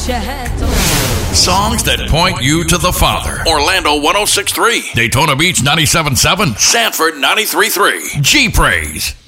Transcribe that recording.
your hands on. Songs that point you to the Father. Orlando 106.3. Daytona Beach 97.7. Sanford 93.3. G-Praise.